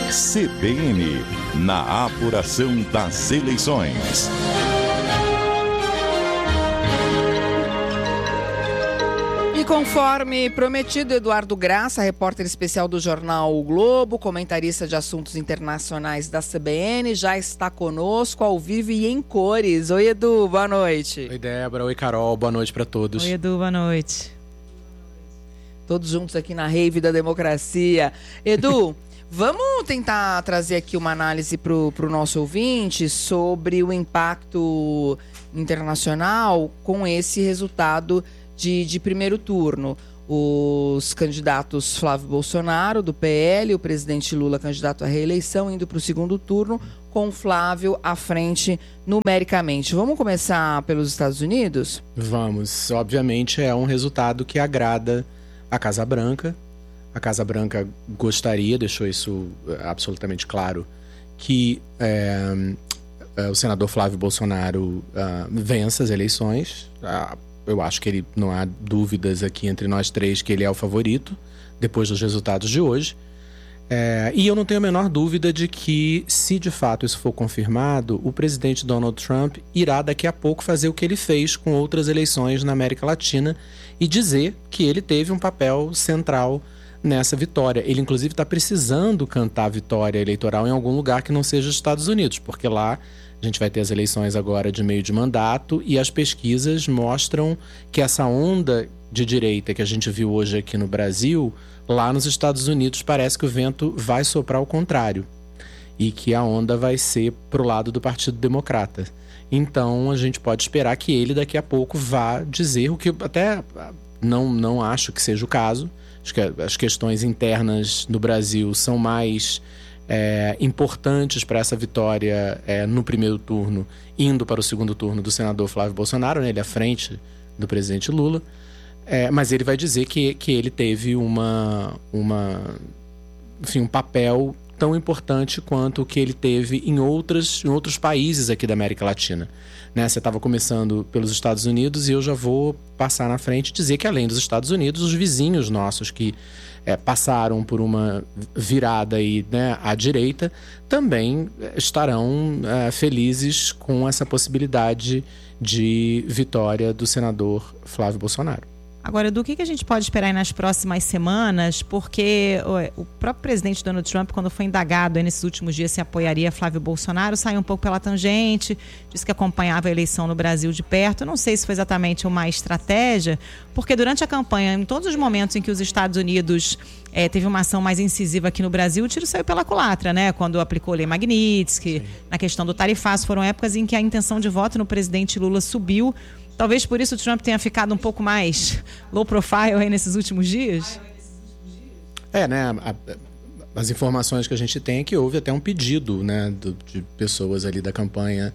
CBN, na apuração das eleições. E conforme prometido, Eduardo Graça, repórter especial do jornal O Globo, comentarista de assuntos internacionais da CBN, já está conosco ao vivo e em cores. Oi, Edu, boa noite. Oi, Débora. Oi, Carol. Boa noite para todos. Oi, Edu, boa noite. Todos juntos aqui na Rave da Democracia. Edu, vamos tentar trazer aqui uma análise para o nosso ouvinte sobre o impacto internacional com esse resultado de primeiro turno. Os candidatos Flávio Bolsonaro, do PL, o presidente Lula, candidato à reeleição, indo para o segundo turno, com Flávio à frente numericamente. Vamos começar pelos Estados Unidos? Vamos. Obviamente é um resultado que agrada a Casa Branca. A Casa Branca gostaria, deixou isso absolutamente claro, que o senador Flávio Bolsonaro vença as eleições. Eu acho que não há dúvidas aqui entre nós três que ele é o favorito, depois dos resultados de hoje. E eu não tenho a menor dúvida de que, se de fato isso for confirmado, o presidente Donald Trump irá daqui a pouco fazer o que ele fez com outras eleições na América Latina e dizer que ele teve um papel central nessa vitória. Ele, inclusive, está precisando cantar a vitória eleitoral em algum lugar que não seja os Estados Unidos, porque lá a gente vai ter as eleições agora de meio de mandato e as pesquisas mostram que essa onda de direita que a gente viu hoje aqui no Brasil, lá nos Estados Unidos parece que o vento vai soprar ao contrário e que a onda vai ser pro lado do Partido Democrata. Então a gente pode esperar que ele daqui a pouco vá dizer o que até não acho que seja o caso. Acho que as questões internas no Brasil são mais importantes para essa vitória no primeiro turno, indo para o segundo turno do senador Flávio Bolsonaro, né, ele à frente do presidente Lula. Mas ele vai dizer que ele teve um papel tão importante quanto o que ele teve em outros países aqui da América Latina. Né? Você estava começando pelos Estados Unidos e eu já vou passar na frente e dizer que, além dos Estados Unidos, os vizinhos nossos que passaram por uma virada aí, né, à direita, também estarão felizes com essa possibilidade de vitória do senador Flávio Bolsonaro. Agora, do que a gente pode esperar aí nas próximas semanas? Porque o próprio presidente Donald Trump, quando foi indagado aí nesses últimos dias se apoiaria Flávio Bolsonaro, saiu um pouco pela tangente, disse que acompanhava a eleição no Brasil de perto. Eu não sei se foi exatamente uma estratégia, porque durante a campanha, em todos os momentos em que os Estados Unidos teve uma ação mais incisiva aqui no Brasil, o tiro saiu pela culatra, né? Quando aplicou a Lei Magnitsky, na questão do tarifaço, foram épocas em que a intenção de voto no presidente Lula subiu. Talvez por isso o Trump tenha ficado um pouco mais low profile aí nesses últimos dias? Né? As informações que a gente tem é que houve até um pedido, né, de pessoas ali da campanha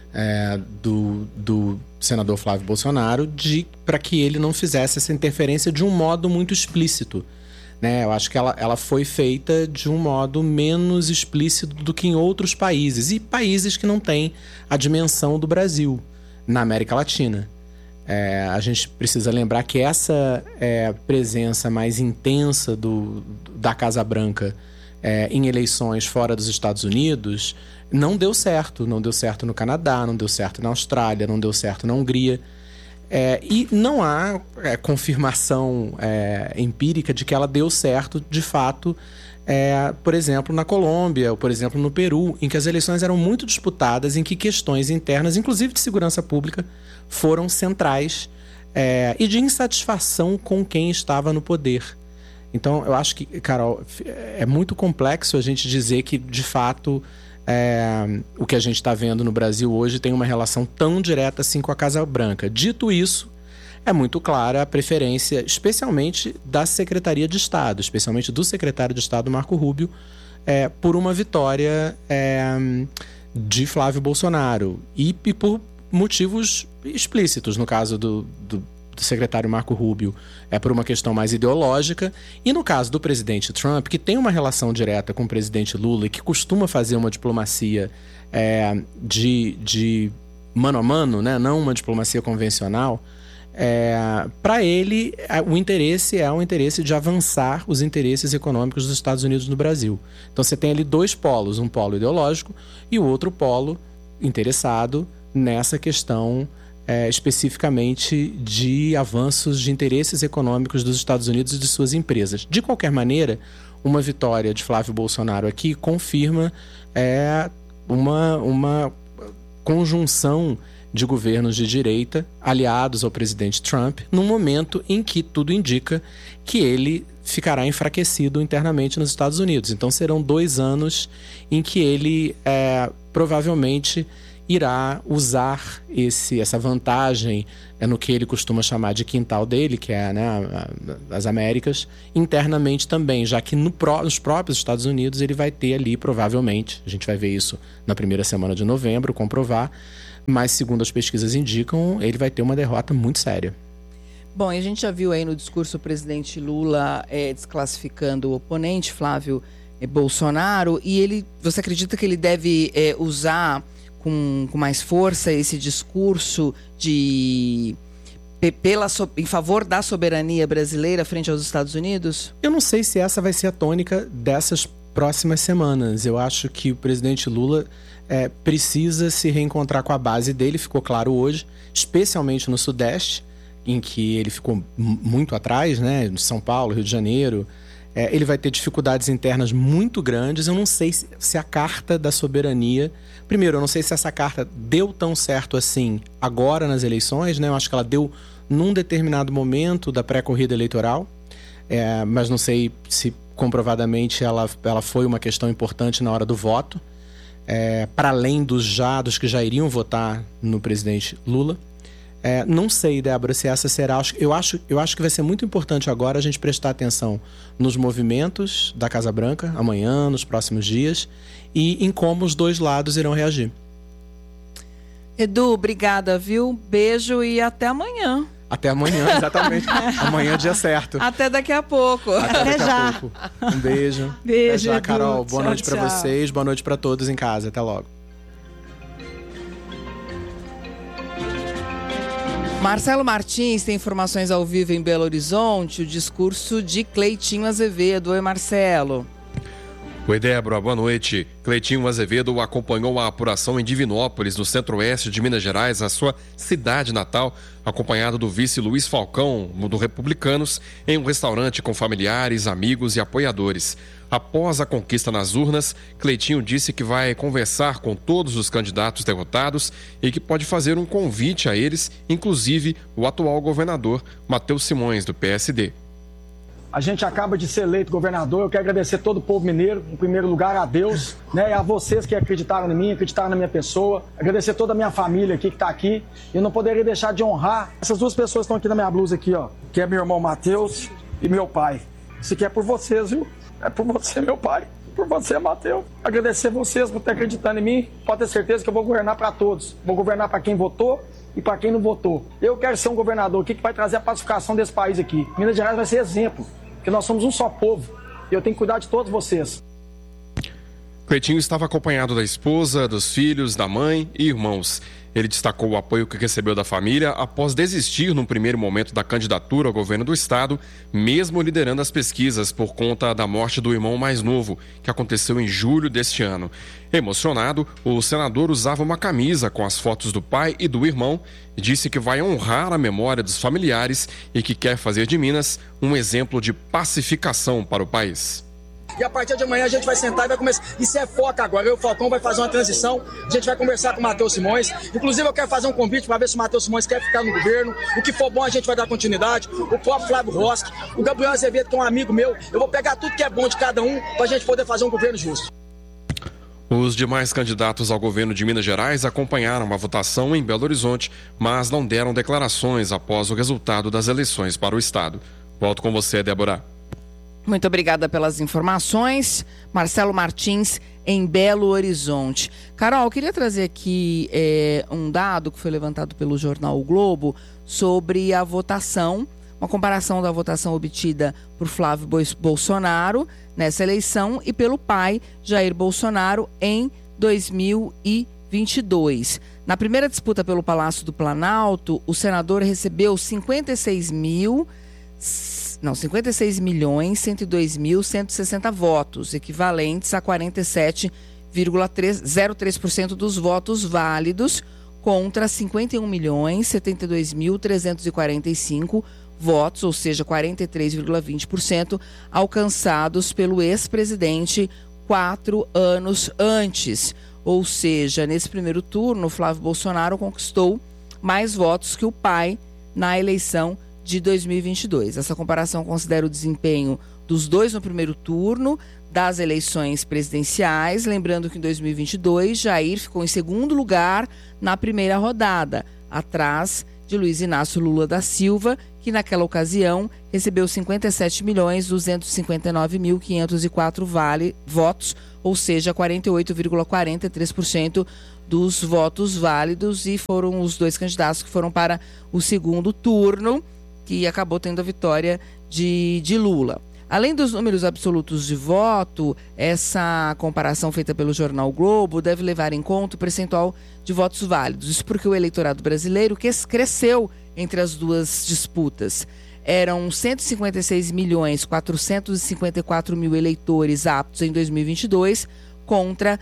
do senador Flávio Bolsonaro para que ele não fizesse essa interferência de um modo muito explícito. Né? Eu acho que ela foi feita de um modo menos explícito do que em outros países. E países que não têm a dimensão do Brasil na América Latina. A gente precisa lembrar que essa presença mais intensa da Casa Branca em eleições fora dos Estados Unidos não deu certo. Não deu certo no Canadá, não deu certo na Austrália, não deu certo na Hungria. E não há confirmação empírica de que ela deu certo de fato, por exemplo, na Colômbia, ou por exemplo no Peru, em que as eleições eram muito disputadas, em que questões internas, inclusive de segurança pública, foram centrais e de insatisfação com quem estava no poder. Então, eu acho que, Carol, é muito complexo a gente dizer que, de fato, o que a gente está vendo no Brasil hoje tem uma relação tão direta assim com a Casa Branca. Dito isso, é muito clara a preferência, especialmente da Secretaria de Estado, especialmente do secretário de Estado, Marco Rubio, por uma vitória de Flávio Bolsonaro. E por motivos explícitos, no caso do secretário Marco Rubio, por uma questão mais ideológica, e no caso do presidente Trump, que tem uma relação direta com o presidente Lula e que costuma fazer uma diplomacia de mano a mano, né? Não uma diplomacia convencional, Para ele, o interesse é um interesse de avançar os interesses econômicos dos Estados Unidos no Brasil. Então você tem ali dois polos, um polo ideológico e o outro polo interessado nessa questão especificamente de avanços de interesses econômicos dos Estados Unidos e de suas empresas. De qualquer maneira, uma vitória de Flávio Bolsonaro aqui confirma uma conjunção de governos de direita aliados ao presidente Trump, num momento em que tudo indica que ele ficará enfraquecido internamente nos Estados Unidos. Então serão 2 anos em que ele provavelmente irá usar essa vantagem no que ele costuma chamar de quintal dele, que é as Américas, internamente também, já que nos próprios Estados Unidos ele vai ter ali, provavelmente, a gente vai ver isso na primeira semana de novembro, comprovar, mas segundo as pesquisas indicam, ele vai ter uma derrota muito séria. Bom, e a gente já viu aí no discurso o presidente Lula desclassificando o oponente, Flávio Bolsonaro, e você acredita que ele deve usar com mais força esse discurso em favor da soberania brasileira frente aos Estados Unidos? Eu não sei se essa vai ser a tônica dessas próximas semanas. Eu acho que o presidente Lula precisa se reencontrar com a base dele, ficou claro hoje, especialmente no Sudeste, em que ele ficou muito atrás, né? São Paulo, Rio de Janeiro. Ele vai ter dificuldades internas muito grandes. Eu não sei se a carta da soberania... Primeiro, eu não sei se essa carta deu tão certo assim agora nas eleições, né? Eu acho que ela deu num determinado momento da pré-corrida eleitoral, mas não sei se comprovadamente ela foi uma questão importante na hora do voto, para além dos que já iriam votar no presidente Lula. Não sei, Débora, se essa será... Eu acho que vai ser muito importante agora a gente prestar atenção nos movimentos da Casa Branca, amanhã, nos próximos dias, e em como os dois lados irão reagir. Edu, obrigada, viu? Beijo e até amanhã. Até amanhã, exatamente. Amanhã é dia certo. Até daqui a pouco. Até já. A pouco. Um beijo. Beijo, Até já, Edu. Carol. Boa Tchau, noite para tchau. vocês, boa noite para todos em casa. Até logo. Marcelo Martins tem informações ao vivo em Belo Horizonte, o discurso de Cleitinho Azevedo. Oi, Marcelo. Oi, Débora, boa noite. Cleitinho Azevedo acompanhou a apuração em Divinópolis, no centro-oeste de Minas Gerais, a sua cidade natal, acompanhado do vice Luiz Falcão, do Republicanos, em um restaurante com familiares, amigos e apoiadores. Após a conquista nas urnas, Cleitinho disse que vai conversar com todos os candidatos derrotados e que pode fazer um convite a eles, inclusive o atual governador Matheus Simões, do PSD. A gente acaba de ser eleito governador. Eu quero agradecer todo o povo mineiro, em primeiro lugar a Deus, né, e a vocês que acreditaram em mim, acreditaram na minha pessoa. Agradecer toda a minha família aqui que está aqui. Eu não poderia deixar de honrar essas 2 pessoas que estão aqui na minha blusa aqui, ó, que é meu irmão Matheus e meu pai. Isso aqui é por vocês, viu? É por você, meu pai. Por você, Matheus. Agradecer vocês por ter acreditado em mim. Pode ter certeza que eu vou governar para todos. Vou governar para quem votou e para quem não votou. Eu quero ser um governador aqui que vai trazer a pacificação desse país aqui. Minas Gerais vai ser exemplo. Porque nós somos um só povo e eu tenho que cuidar de todos vocês. Cleitinho estava acompanhado da esposa, dos filhos, da mãe e irmãos. Ele destacou o apoio que recebeu da família após desistir num primeiro momento da candidatura ao governo do estado, mesmo liderando as pesquisas por conta da morte do irmão mais novo, que aconteceu em julho deste ano. Emocionado, o senador usava uma camisa com as fotos do pai e do irmão e disse que vai honrar a memória dos familiares e que quer fazer de Minas um exemplo de pacificação para o país. E a partir de amanhã a gente vai sentar e vai começar. Isso é foca agora. Eu e o Falcão vai fazer uma transição. A gente vai conversar com o Matheus Simões. Inclusive eu quero fazer um convite para ver se o Matheus Simões quer ficar no governo. O que for bom a gente vai dar continuidade. O próprio Flávio Rosque, o Gabriel Azevedo, que é um amigo meu. Eu vou pegar tudo que é bom de cada um para a gente poder fazer um governo justo. Os demais candidatos ao governo de Minas Gerais acompanharam a votação em Belo Horizonte, mas não deram declarações após o resultado das eleições para o estado. Volto com você, Débora. Muito obrigada pelas informações. Marcelo Martins, em Belo Horizonte. Carol, eu queria trazer aqui um dado que foi levantado pelo jornal O Globo sobre a votação, uma comparação da votação obtida por Flávio Bolsonaro nessa eleição e pelo pai, Jair Bolsonaro, em 2022. 2022. Na primeira disputa pelo Palácio do Planalto, o senador recebeu 56.102.160 votos, equivalentes a 47,03% dos votos válidos, contra 51.072.345 votos, ou seja, 43,20%, alcançados pelo ex-presidente 4 anos antes. Ou seja, nesse primeiro turno, Flávio Bolsonaro conquistou mais votos que o pai na eleição de 2022. Essa comparação considera o desempenho dos dois no primeiro turno das eleições presidenciais. Lembrando que em 2022, Jair ficou em segundo lugar na primeira rodada, atrás de Luiz Inácio Lula da Silva, que naquela ocasião recebeu 57.259.504 votos, ou seja, 48,43% dos votos válidos, e foram os dois candidatos que foram para o segundo turno, que acabou tendo a vitória de Lula. Além dos números absolutos de voto, essa comparação feita pelo jornal o Globo deve levar em conta o percentual de votos válidos. Isso porque o eleitorado brasileiro cresceu entre as duas disputas. Eram 156.454.000 eleitores aptos em 2022 contra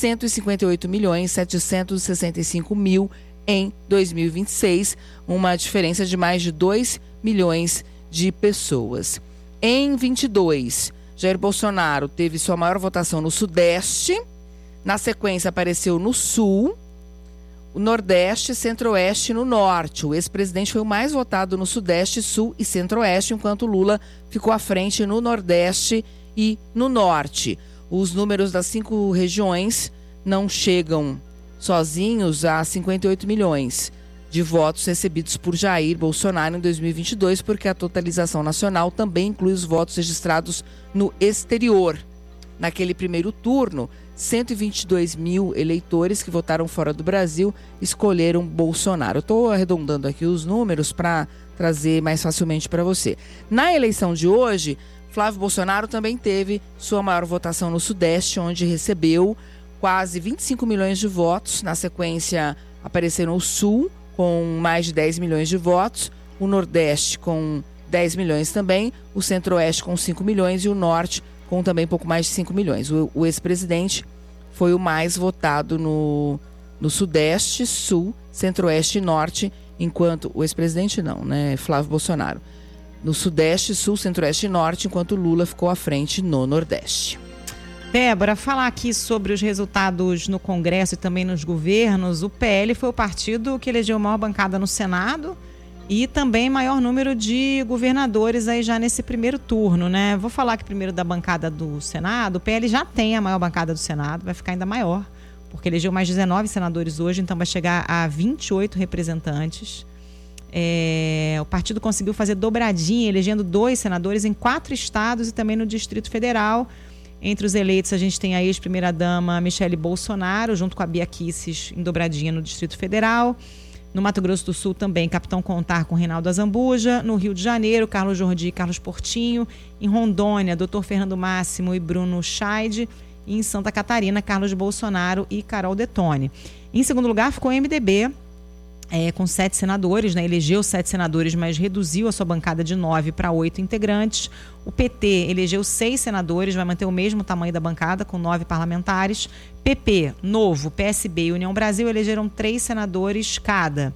158.765.000 em 2026, uma diferença de mais de 2 milhões de pessoas. Em 22, Jair Bolsonaro teve sua maior votação no Sudeste, na sequência apareceu no Sul, o Nordeste, Centro-Oeste e no Norte. O ex-presidente foi o mais votado no Sudeste, Sul e Centro-Oeste, enquanto Lula ficou à frente no Nordeste e no Norte. Os números das 5 regiões não chegam sozinhos a 58 milhões de votos recebidos por Jair Bolsonaro em 2022, porque a totalização nacional também inclui os votos registrados no exterior. Naquele primeiro turno, 122 mil eleitores que votaram fora do Brasil escolheram Bolsonaro. Eu estou arredondando aqui os números para trazer mais facilmente para você. Na eleição de hoje, Flávio Bolsonaro também teve sua maior votação no Sudeste, onde recebeu quase 25 milhões de votos. Na sequência, apareceram o Sul, com mais de 10 milhões de votos, o Nordeste com 10 milhões também, o Centro-Oeste com 5 milhões e o Norte com também pouco mais de 5 milhões. O ex-presidente foi o mais votado no Sudeste, Sul, Centro-Oeste e Norte, enquanto o ex-presidente não, né, Flávio Bolsonaro. No Sudeste, Sul, Centro-Oeste e Norte, enquanto Lula ficou à frente no Nordeste. Débora, falar aqui sobre os resultados no Congresso e também nos governos. O PL foi o partido que elegeu a maior bancada no Senado e também maior número de governadores aí já nesse primeiro turno, né? Vou falar aqui primeiro da bancada do Senado. O PL já tem a maior bancada do Senado, vai ficar ainda maior, porque elegeu mais 19 senadores hoje, então vai chegar a 28 representantes. O partido conseguiu fazer dobradinha, elegendo 2 senadores em 4 estados e também no Distrito Federal. Entre os eleitos, a gente tem a ex-primeira-dama Michele Bolsonaro, junto com a Bia Kicis, em dobradinha no Distrito Federal. No Mato Grosso do Sul também, Capitão Contar com Reinaldo Azambuja. No Rio de Janeiro, Carlos Jordi e Carlos Portinho. Em Rondônia, Dr. Fernando Máximo e Bruno Scheide. E em Santa Catarina, Carlos Bolsonaro e Carol Detone. Em segundo lugar, ficou o MDB, com 7 senadores, né? Elegeu 7 senadores, mas reduziu a sua bancada de 9 para 8 integrantes. O PT elegeu 6 senadores, vai manter o mesmo tamanho da bancada, com 9 parlamentares. PP, Novo, PSB e União Brasil elegeram 3 senadores cada.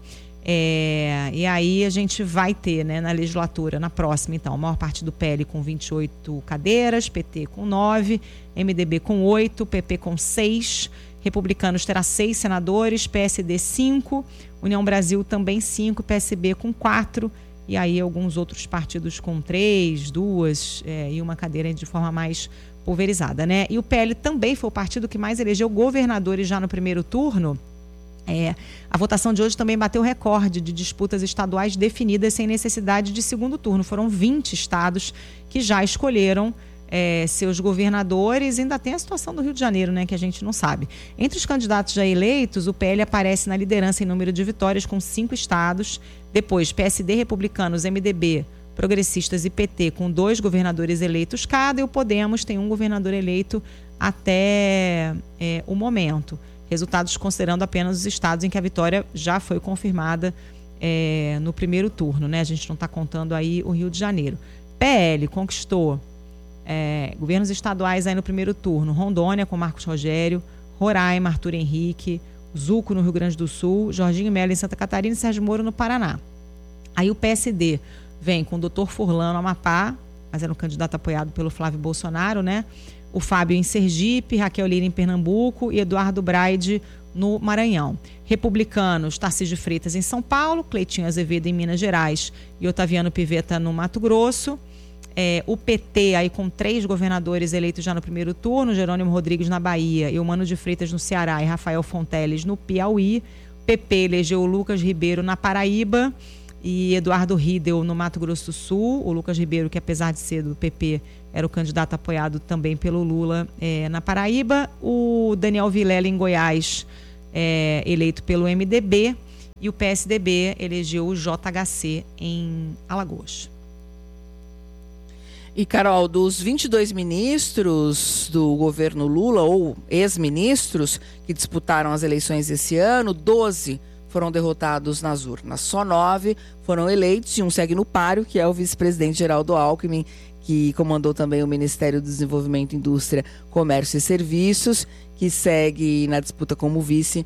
E aí a gente vai ter, né, na legislatura, na próxima, então, o maior partido PL com 28 cadeiras, PT com 9, MDB com 8, PP com 6, Republicanos terá 6 senadores, PSD 5, União Brasil também 5, PSB com 4, e aí alguns outros partidos com 3, 2 e uma cadeira de forma mais pulverizada, né? E o PL também foi o partido que mais elegeu governadores já no primeiro turno. A votação de hoje também bateu recorde de disputas estaduais definidas sem necessidade de segundo turno. Foram 20 estados que já escolheram seus governadores. Ainda tem a situação do Rio de Janeiro, né, que a gente não sabe. Entre os candidatos já eleitos, o PL aparece na liderança em número de vitórias com 5 estados. Depois, PSD, Republicanos, MDB, Progressistas e PT com 2 governadores eleitos cada. E o Podemos tem 1 governador eleito até o momento. Resultados considerando apenas os estados em que a vitória já foi confirmada no primeiro turno, né? A gente não está contando aí o Rio de Janeiro. PL conquistou governos estaduais aí no primeiro turno. Rondônia com Marcos Rogério, Roraima, Arthur Henrique, Zuco no Rio Grande do Sul, Jorginho Melo em Santa Catarina e Sérgio Moro no Paraná. Aí o PSD vem com o Dr. Furlan no Amapá, mas era um candidato apoiado pelo Flávio Bolsonaro, né? O Fábio em Sergipe, Raquel Lira em Pernambuco e Eduardo Braide no Maranhão. Republicanos, Tarcísio Freitas em São Paulo, Cleitinho Azevedo em Minas Gerais e Otaviano Pivetta no Mato Grosso. O PT aí com 3 governadores eleitos já no primeiro turno, Jerônimo Rodrigues na Bahia, Eumano de Freitas no Ceará e Rafael Fonteles no Piauí. PP elegeu o Lucas Ribeiro na Paraíba e Eduardo Riedel no Mato Grosso do Sul. O Lucas Ribeiro, que apesar de ser do PP, era o candidato apoiado também pelo Lula na Paraíba. O Daniel Vilela em Goiás, eleito pelo MDB. E o PSDB elegeu o JHC em Alagoas. E, Carol, dos 22 ministros do governo Lula, ou ex-ministros, que disputaram as eleições esse ano, 12 foram derrotados nas urnas. Só 9 foram eleitos e um segue no páreo, que é o vice-presidente Geraldo Alckmin, que comandou também o Ministério do Desenvolvimento, Indústria, Comércio e Serviços, que segue na disputa como vice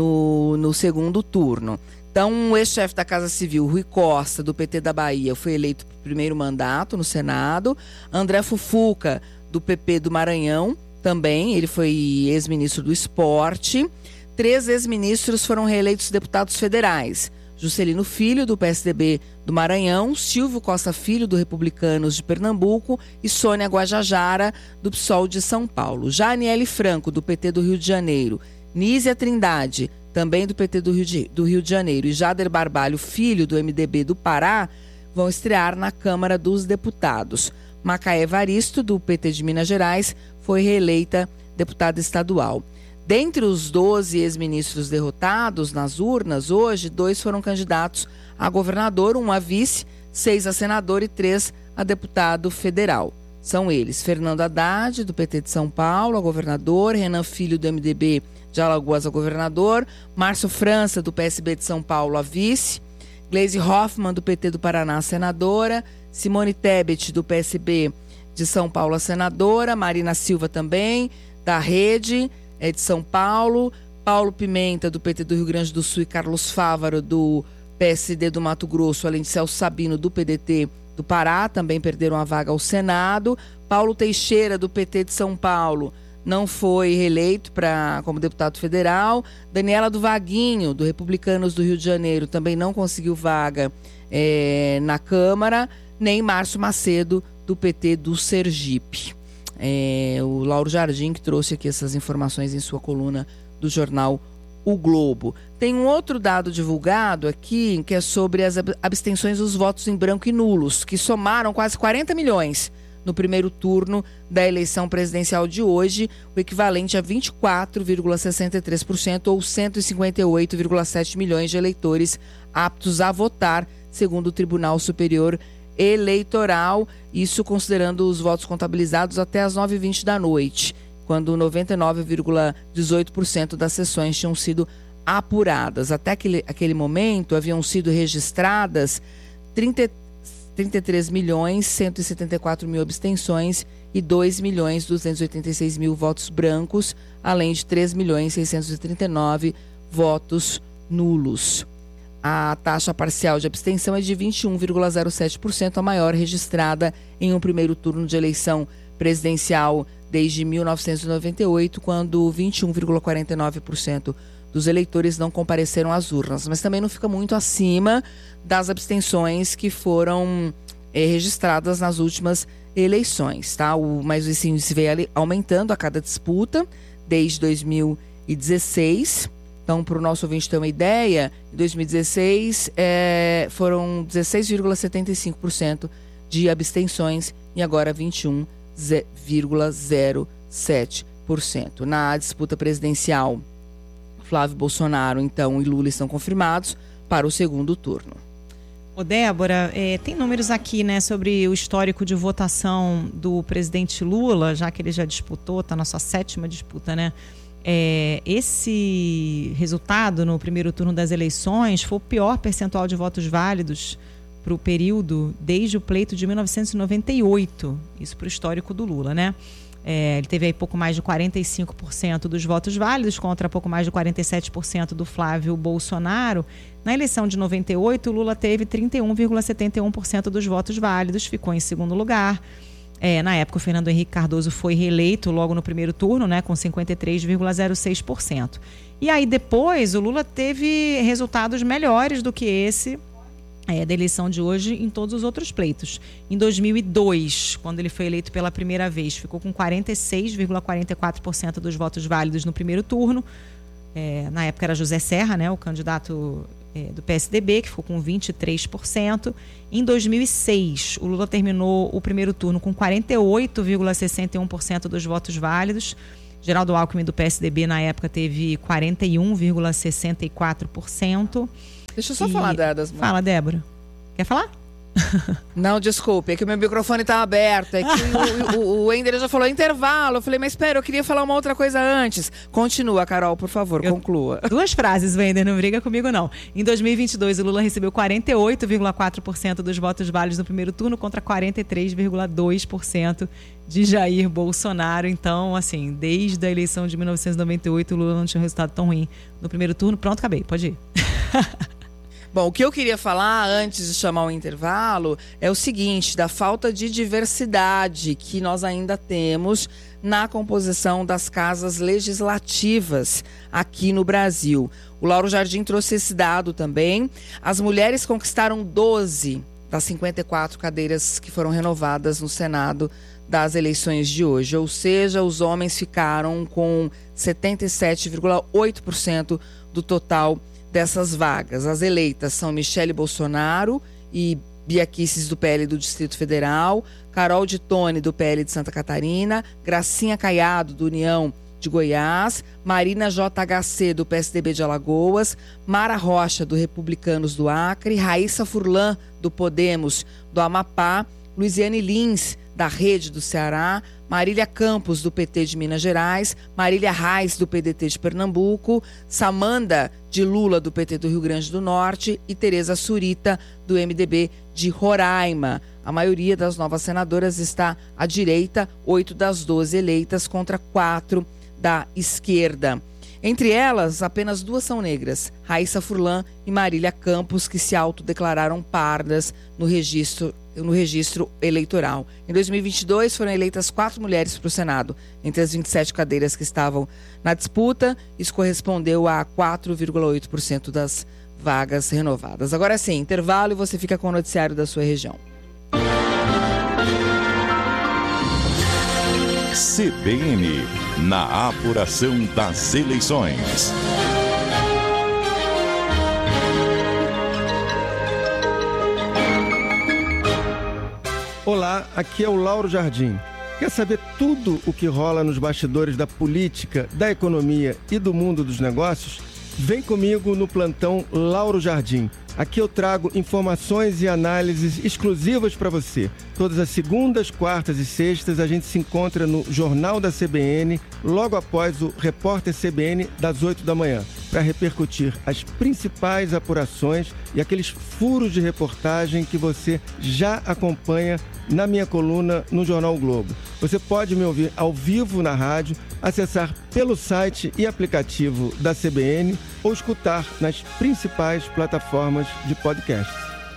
no segundo turno. Então, o ex-chefe da Casa Civil, Rui Costa, do PT da Bahia, foi eleito para o primeiro mandato no Senado. André Fufuca, do PP do Maranhão, também, ele foi ex-ministro do Esporte. 3 ex-ministros foram reeleitos deputados federais. Juscelino Filho, do PSDB do Maranhão, Silvio Costa Filho, do Republicanos de Pernambuco e Sônia Guajajara, do PSOL de São Paulo. Já Aniele Franco, do PT do Rio de Janeiro, Nízia Trindade, também do PT do Rio de Janeiro, e Jader Barbalho, filho do MDB do Pará, vão estrear na Câmara dos Deputados. Macaé Evaristo, do PT de Minas Gerais, foi reeleita deputada estadual. Dentre os 12 ex-ministros derrotados nas urnas, hoje, 2 foram candidatos a governador, 1 a vice, 6 a senador e 3 a deputado federal. São eles: Fernando Haddad, do PT de São Paulo, a governador; Renan Filho, do MDB de Alagoas, a governador; Márcio França, do PSB de São Paulo, a vice; Gleisi Hoffmann, do PT do Paraná, a senadora; Simone Tebet, do PSB de São Paulo, a senadora; Marina Silva, também, da Rede, de São Paulo; Paulo Pimenta, do PT do Rio Grande do Sul, e Carlos Fávaro, do PSD do Mato Grosso, além de Celso Sabino, do PDT do Pará, também perderam a vaga ao Senado. Paulo Teixeira, do PT de São Paulo, não foi reeleito como deputado federal. Daniela do Vaguinho, do Republicanos do Rio de Janeiro, também não conseguiu vaga na Câmara. Nem Márcio Macedo, do PT do Sergipe. O Lauro Jardim, que trouxe aqui essas informações em sua coluna do jornal O Globo. Tem um outro dado divulgado aqui, que é sobre as abstenções dos votos em branco e nulos, que somaram quase 40 milhões no primeiro turno da eleição presidencial de hoje, o equivalente a 24,63% ou 158,7 milhões de eleitores aptos a votar, segundo o Tribunal Superior Eleitoral, isso considerando os votos contabilizados até as 9h20 da noite, quando 99,18% das sessões tinham sido apuradas. Até aquele momento, haviam sido registradas 33.174.000 abstenções e 2.286.000 votos brancos, além de 3.639.000 votos nulos. A taxa parcial de abstenção é de 21,07%, a maior registrada em um primeiro turno de eleição presidencial desde 1998, quando 21,49% dos eleitores não compareceram às urnas. Mas também não fica muito acima das abstenções que foram registradas nas últimas eleições, tá? Mas esse índice veio aumentando a cada disputa desde 2016. Então, para o nosso ouvinte ter uma ideia, em 2016 foram 16,75% de abstenções e agora 21,07%. Na disputa presidencial, Flávio Bolsonaro, então, e Lula estão confirmados para o segundo turno. Ô Débora, tem números aqui, né, sobre o histórico de votação do presidente Lula, já que ele já disputou, está na sua 7ª disputa, né, esse resultado no primeiro turno das eleições foi o pior percentual de votos válidos para o período desde o pleito de 1998, isso para o histórico do Lula, né? Ele teve aí pouco mais de 45% dos votos válidos contra pouco mais de 47% do Flávio Bolsonaro. Na eleição de 98, o Lula teve 31,71% dos votos válidos, ficou em segundo lugar. Na época, o Fernando Henrique Cardoso foi reeleito logo no primeiro turno, né, com 53,06%. E aí depois o Lula teve resultados melhores do que esse da eleição de hoje em todos os outros pleitos. Em 2002, quando ele foi eleito pela primeira vez, ficou com 46,44% dos votos válidos no primeiro turno. Na época era José Serra, né, o candidato do PSDB, que ficou com 23%. Em 2006, o Lula terminou o primeiro turno com 48,61% dos votos válidos. Geraldo Alckmin, do PSDB, na época, teve 41,64%. Deixa eu só falar das... Fala, Débora. Quer falar? Não, desculpe, é que o meu microfone tá aberto. É que o Ender já falou intervalo. Eu falei, mas espera, eu queria falar uma outra coisa antes. Continua, Carol, por favor, conclua. 2 frases, o Ender, não briga comigo, não. Em 2022, o Lula recebeu 48,4% dos votos válidos no primeiro turno contra 43,2% de Jair Bolsonaro. Então, assim, desde a eleição de 1998, o Lula não tinha um resultado tão ruim no primeiro turno. Pronto, acabei, pode ir. Bom, o que eu queria falar antes de chamar o intervalo é o seguinte, da falta de diversidade que nós ainda temos na composição das casas legislativas aqui no Brasil. O Lauro Jardim trouxe esse dado também. As mulheres conquistaram 12 das 54 cadeiras que foram renovadas no Senado das eleições de hoje. Ou seja, os homens ficaram com 77,8% do total dessas vagas. As eleitas são Michele Bolsonaro e Bia Kicis, do PL do Distrito Federal, Carol de Tone, do PL de Santa Catarina, Gracinha Caiado, do União de Goiás, Marina JHC, do PSDB de Alagoas, Mara Rocha, do Republicanos do Acre, Raíssa Furlan, do Podemos do Amapá, Luiziane Lins, da Rede do Ceará, Marília Campos, do PT de Minas Gerais, Marília Reis, do PDT de Pernambuco, Samanda de Lula, do PT do Rio Grande do Norte e Tereza Surita, do MDB de Roraima. A maioria das novas senadoras está à direita, 8 das 12 eleitas contra 4 da esquerda. Entre elas, apenas 2 são negras, Raíssa Furlan e Marília Campos, que se autodeclararam pardas no registro eleitoral. Em 2022, foram eleitas 4 mulheres para o Senado. Entre as 27 cadeiras que estavam na disputa, isso correspondeu a 4,8% das vagas renovadas. Agora sim, intervalo e você fica com o noticiário da sua região. CBN, na apuração das eleições. Olá, aqui é o Lauro Jardim. Quer saber tudo o que rola nos bastidores da política, da economia e do mundo dos negócios? Vem comigo no plantão Lauro Jardim. Aqui eu trago informações e análises exclusivas para você. Todas as segundas, quartas e sextas a gente se encontra no Jornal da CBN, logo após o Repórter CBN das 8 da manhã, para repercutir as principais apurações e aqueles furos de reportagem que você já acompanha na minha coluna no Jornal Globo. Você pode me ouvir ao vivo na rádio, acessar pelo site e aplicativo da CBN ou escutar nas principais plataformas de podcast.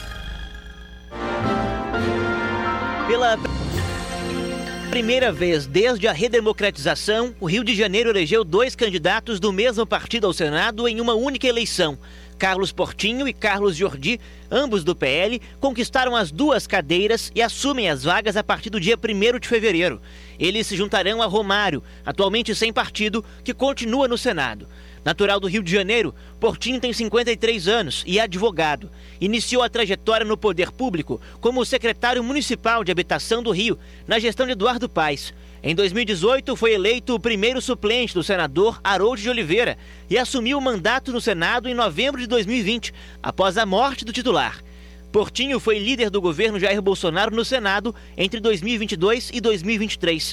Pela primeira vez desde a redemocratização, o Rio de Janeiro elegeu 2 candidatos do mesmo partido ao Senado em uma única eleição. Carlos Portinho e Carlos Jordi, ambos do PL, conquistaram as 2 cadeiras e assumem as vagas a partir do dia 1º de fevereiro. Eles se juntarão a Romário, atualmente sem partido, que continua no Senado. Natural do Rio de Janeiro, Portinho tem 53 anos e é advogado. Iniciou a trajetória no poder público como secretário municipal de habitação do Rio, na gestão de Eduardo Paes. Em 2018, foi eleito o primeiro suplente do senador Harold de Oliveira e assumiu o mandato no Senado em novembro de 2020, após a morte do titular. Portinho foi líder do governo Jair Bolsonaro no Senado entre 2022 e 2023.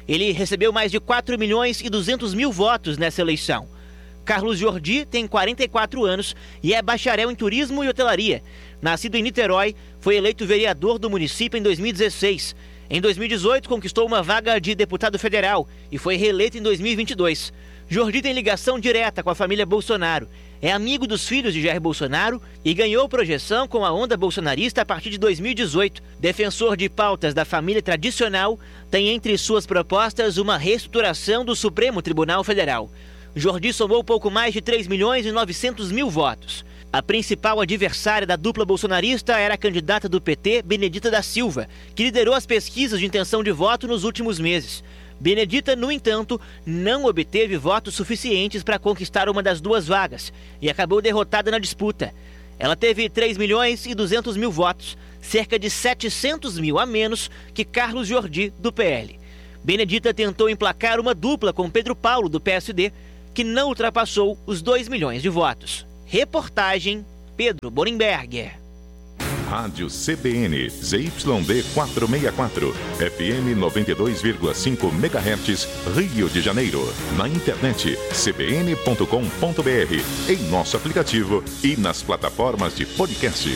Ele recebeu mais de 4.200.000 votos nessa eleição. Carlos Jordi tem 44 anos e é bacharel em turismo e hotelaria. Nascido em Niterói, foi eleito vereador do município em 2016. Em 2018, conquistou uma vaga de deputado federal e foi reeleito em 2022. Jordi tem ligação direta com a família Bolsonaro. É amigo dos filhos de Jair Bolsonaro e ganhou projeção com a onda bolsonarista a partir de 2018. Defensor de pautas da família tradicional, tem entre suas propostas uma reestruturação do Supremo Tribunal Federal. Jordi somou pouco mais de 3.900.000 votos. A principal adversária da dupla bolsonarista era a candidata do PT, Benedita da Silva, que liderou as pesquisas de intenção de voto nos últimos meses. Benedita, no entanto, não obteve votos suficientes para conquistar uma das duas vagas e acabou derrotada na disputa. Ela teve 3.200.000 votos, cerca de 700.000 a menos que Carlos Jordi, do PL. Benedita tentou emplacar uma dupla com Pedro Paulo, do PSD, que não ultrapassou os 2 milhões de votos. Reportagem Pedro Borenberger. Rádio CBN, ZYD 464, FM 92,5 MHz, Rio de Janeiro. Na internet, cbn.com.br, em nosso aplicativo e nas plataformas de podcast.